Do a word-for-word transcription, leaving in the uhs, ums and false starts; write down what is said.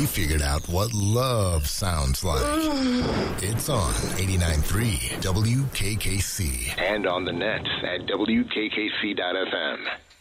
we figured out what love sounds like. It's on eighty-nine point three W K K C. And on the net at W K K C dot F M.